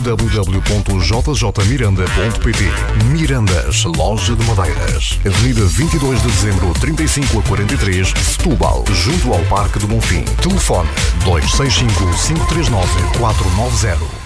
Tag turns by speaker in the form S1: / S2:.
S1: www.jjmiranda.pt. Mirandas, loja de madeiras. Avenida 22 de Dezembro, 35 a 43, Setúbal, junto ao Parque do Bonfim. Telefone 265 539 490.